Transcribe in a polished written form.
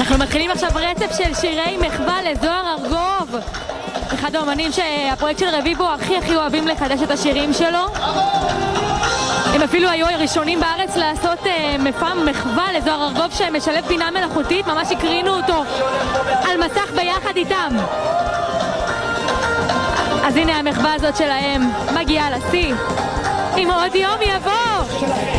אנחנו מתחילים עכשיו רצף של שירי מחווה לזוהר ארגוב, אחד האומנים שהפרויקט של רביבו הכי אוהבים לחדש את השירים שלו. הם אפילו היו הראשונים בארץ לעשות מחווה לזוהר ארגוב שמשלב בינה מלאכותית, ממש הקרינו אותו על מסך ביחד איתם. אז הנה המחווה הזאת שלהם מגיעה לשיא, אם עוד יום יבוא.